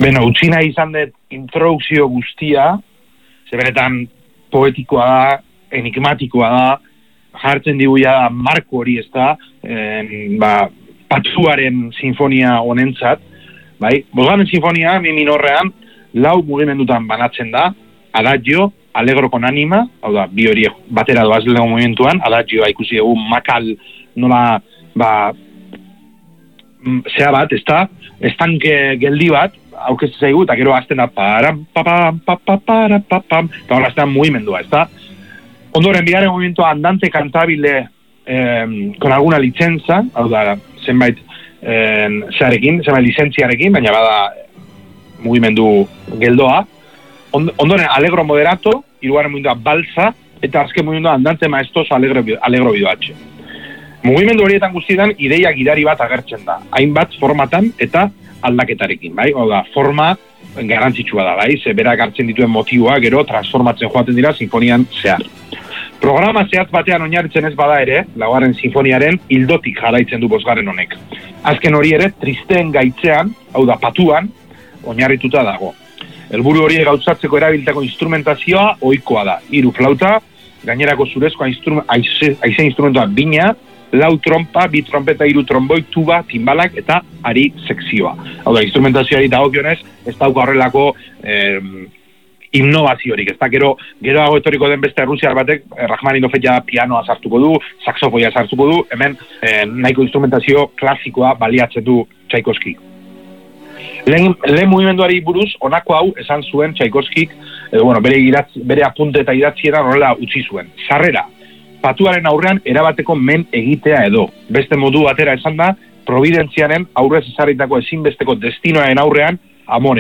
Beno, utzi nahi izan dut introdukzio guztia, ze benetan poetikoa da, enigmatikoa da, jartzen diguia marko hori ez da, Patzuaren sinfonia honentzat, bai? Bosgarren sinfonia, mi minorrean, 4 mugimendutan banatzen da, adagio, allegro con anima, hau da, bi hori batera doaz lego momentuan, adagioa ikusi dugu makal nola, zea bat, ez da, estanke geldi bat, aurkeztu zaigu, eta gero azten da, param, papam, papam, eta hori azten mugimendua, ez da. Ondoren, bigarren movimentua andante cantabile con alguna licenza, hau da, zenbait zenbait lizentziarekin, baina bada mugimendu geldoa. Ondoren, allegro moderato, hirugarren mugimendua balsa, eta azken mugimendua andante maestoso allegro bidoatxe. Mugimendu horietan guztietan ideia gidari bat agertzen da, hainbat formatan eta aldaketarekin, bai? Hau da, forma garrantzitsua da, bai? Ze berak hartzen dituen motiboa, gero transformatzen joaten dira sinfonian zehar. Programa zehatz batean oinarritzen ez bada ere, 4. sinfoniaren ildotik jarraitzen du 5. honek. Azken hori ere, tristeen gaitzean, hau da, patuan, oinarrituta dago. Helburu hori gauzatzeko erabiltako instrumentazioa ohikoa da. 3 flauta, gainerako zurezko haize instrumentua bina, 4 trompa, 2 trompeta, 3 tromboi, tuba, timbalak eta ari sekzioa. Hau da, instrumentazioari dagokionez, ez dauka horrelako innovaziorik, ez da, gero etoriko den beste rusiar batek, Rachmaninoff ja pianoa sartuko du, saxofoia sartuko du, hemen nahiko instrumentazio klasikoa baliatzen du Tchaikovsky. Lehen mugimenduari buruz, honako hau esan zuen Tchaikovskik, bere apunte eta idatzietan horrela utzi zuen. Sarrera, patuaren aurrean erabateko men egitea edo. Beste modu batera esan da, providentziaren aurrez ezarritako ezinbesteko destinoaren aurrean amore.